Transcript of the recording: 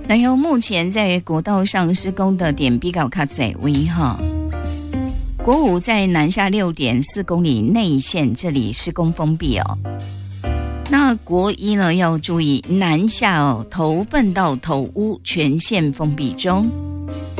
然后目前在国道上施工的点比较较窄微哈。国五在南下6.4公里内线这里施工封闭哦。那国一呢要注意南下哦，头份到头屋全线封闭中。